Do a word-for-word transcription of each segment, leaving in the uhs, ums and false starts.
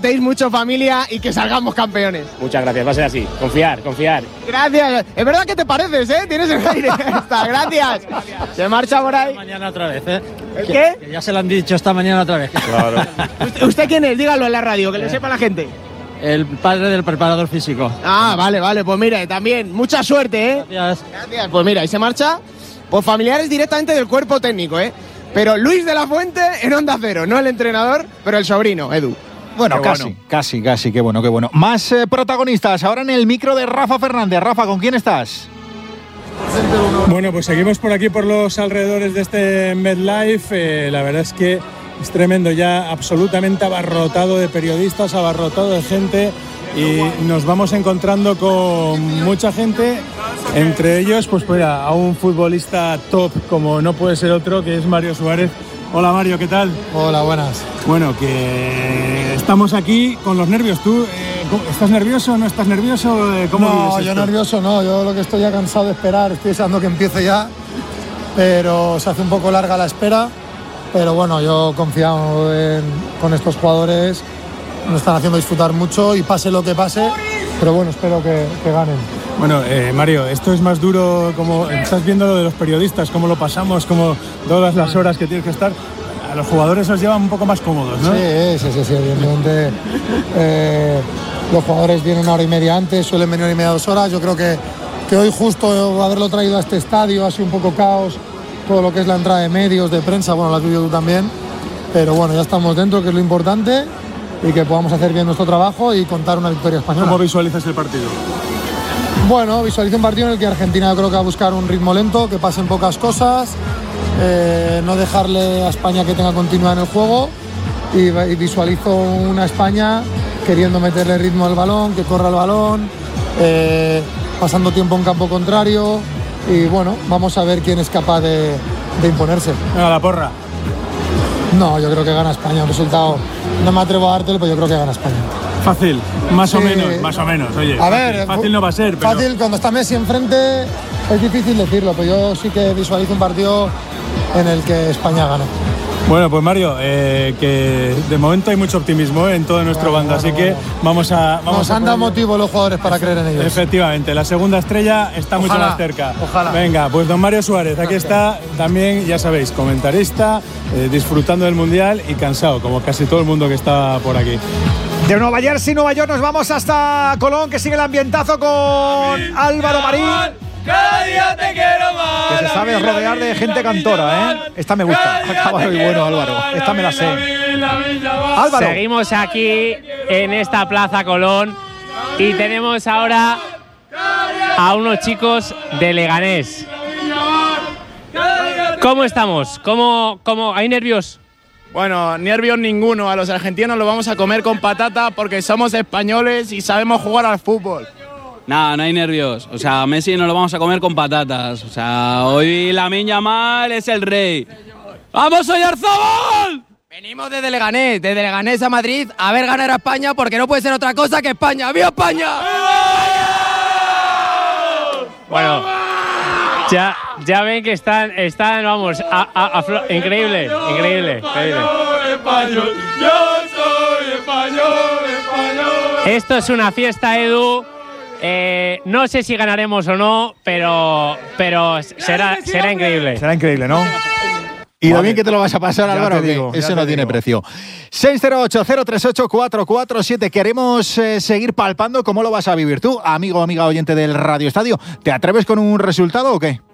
disfrutéis mucho, familia, y que salgamos campeones. Muchas gracias, va a ser así. Confiar, confiar. Gracias. Es verdad que te pareces, ¿eh? Tienes el aire. Está, gracias. Se marcha por ahí. Mañana otra vez, ¿eh? ¿El qué? Que ya se lo han dicho esta mañana otra vez. Claro. ¿Usted, ¿Usted quién es? Dígalo en la radio, que le sepa la gente. El padre del preparador físico. Ah, vale, vale. Pues mire, también, mucha suerte, ¿eh? Gracias. Gracias. Pues mira, y se marcha, pues familiares directamente del cuerpo técnico, ¿eh? Pero Luis de la Fuente en Onda Cero, no el entrenador, pero el sobrino, Edu. Bueno, Qué casi, bueno. casi, casi, qué bueno, qué bueno. Más eh, protagonistas, ahora en el micro de Rafa Fernández. Rafa, ¿con quién estás? Bueno, pues seguimos por aquí, por los alrededores de este MetLife. Eh, la verdad es que es tremendo, ya absolutamente abarrotado de periodistas, abarrotado de gente, y nos vamos encontrando con mucha gente, entre ellos, pues mira, a un futbolista top como no puede ser otro, que es Mario Suárez. Hola Mario, ¿qué tal? Hola, buenas. Bueno, que estamos aquí con los nervios. ¿Tú eh, estás nervioso? ¿No estás nervioso? ¿Cómo No, vives yo esto? nervioso no, yo lo que estoy ya cansado de esperar, estoy deseando que empiece ya, pero se hace un poco larga la espera, pero bueno, yo confiado en, con estos jugadores, nos están haciendo disfrutar mucho y pase lo que pase, pero bueno, espero que, que ganen. Bueno, eh, Mario, esto es más duro, como estás viendo lo de los periodistas, cómo lo pasamos, como todas las horas que tienes que estar. A los jugadores os llevan un poco más cómodos, ¿no? Sí, sí, sí, sí, evidentemente eh, los jugadores vienen una hora y media antes, suelen venir una hora y media, dos horas. Yo creo que, que hoy justo haberlo traído a este estadio ha sido un poco caos, todo lo que es la entrada de medios, de prensa, bueno, la has vivido tú también, pero bueno, ya estamos dentro, que es lo importante, y que podamos hacer bien nuestro trabajo y contar una victoria española. ¿Cómo visualizas el partido? Bueno, visualizo un partido en el que Argentina yo creo que va a buscar un ritmo lento, que pasen pocas cosas, eh, no dejarle a España que tenga continuidad en el juego, y, y visualizo una España queriendo meterle ritmo al balón, que corra el balón, eh, pasando tiempo en campo contrario, y bueno, vamos a ver quién es capaz de, de imponerse. A la porra. No, yo creo que gana España, un resultado, no me atrevo a dártelo, pero yo creo que gana España. Fácil, más Sí. o menos, más o menos, oye. A fácil, ver, fácil no va a ser, pero... Fácil, cuando está Messi enfrente es difícil decirlo, pero yo sí que visualizo un partido en el que España gane. Bueno, pues Mario, eh, que de momento hay mucho optimismo, eh, en todo nuestro Bueno, bando, bueno, así que bueno. vamos a... Vamos Nos a han dado ponerlo- motivo los jugadores para creer en ellos. Efectivamente, la segunda estrella está mucho Ojalá, más cerca. ojalá. Venga, pues don Mario Suárez, aquí está también, ya sabéis, comentarista, eh, disfrutando del Mundial y cansado, como casi todo el mundo que está por aquí. De Nueva Jersey, Nueva York, nos vamos hasta Colón, que sigue el ambientazo con Álvaro Marín. Cada día te quiero más. Que se sabe rodear de gente cantora, ¿eh? Esta me gusta. Acaba muy bueno, Álvaro. Esta me la sé. Álvaro. Seguimos aquí en esta Plaza Colón y tenemos ahora a unos chicos de Leganés. ¿Cómo estamos? ¿Cómo, cómo? ¿Hay nervios? Bueno, nervios ninguno. A los argentinos lo vamos a comer con patata porque somos españoles y sabemos jugar al fútbol. Nada, no hay nervios. O sea, Messi nos lo vamos a comer con patatas. O sea, hoy Lamine Yamal es el rey. ¡Vamos, Oyarzabal! Venimos desde Leganés, desde Leganés a Madrid a ver ganar a España porque no puede ser otra cosa que España. ¡Viva España! Bueno, ya, ya ven que están, están vamos, a, a, a flo- increíble, increíble, increíble. Español, yo soy español, español. Esto es una fiesta, Edu. Eh, no sé si ganaremos o no, pero, pero será, será increíble. Será increíble, ¿no? Y lo Vale. bien que te lo vas a pasar, Ya Álvaro, te que digo, ya eso te no tiene digo. precio. seis cero ocho, cero tres ocho, cuatro cuatro siete. Queremos eh, seguir palpando cómo lo vas a vivir tú, amigo o amiga oyente del Radio Estadio. ¿Te atreves con un resultado o qué?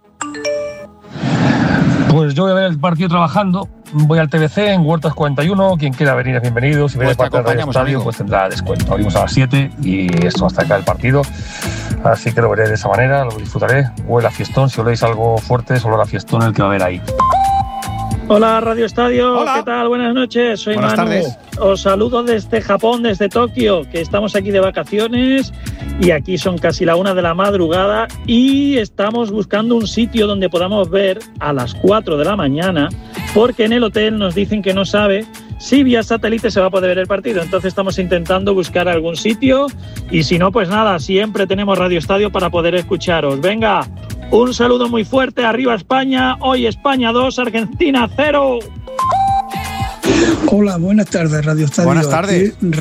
Pues yo voy a ver el partido trabajando, voy al T V C en Huertas cuarenta y uno, quien quiera venir es bienvenido, si viene Pues te parte del Radio acompañamos, Estadio amigo. pues tendrá descuento. Abrimos a las siete y esto hasta acá el partido, así que lo veré de esa manera, lo disfrutaré. Huele a fiestón, si oléis algo fuerte es olor a fiestón el que va a haber ahí. Hola Radio Estadio, ¿qué tal? Buenas noches, soy Buenas Manu. tardes. Os saludo desde Japón, desde Tokio, que estamos aquí de vacaciones y aquí son casi la una de la madrugada y estamos buscando un sitio donde podamos ver a las cuatro de la mañana porque en el hotel nos dicen que no sabe si vía satélite se va a poder ver el partido. Entonces estamos intentando buscar algún sitio y si no, pues nada, siempre tenemos Radio Estadio para poder escucharos. Venga, un saludo muy fuerte, arriba España, hoy España dos, Argentina cero. Hola, buenas tardes, Radio Estadio. Buenas tardes. Aquí